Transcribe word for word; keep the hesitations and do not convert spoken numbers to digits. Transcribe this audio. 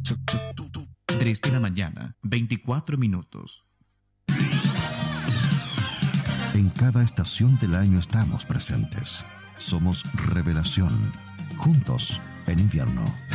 tres de la mañana, veinticuatro minutos. En cada estación del año estamos presentes. Somos Revelación. Juntos en invierno.